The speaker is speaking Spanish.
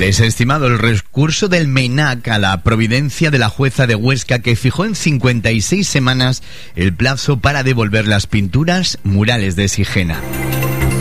Desestimado el recurso del MENAC a la providencia de la jueza de Huesca, que fijó en 56 semanas el plazo para devolver las pinturas murales de Sigena.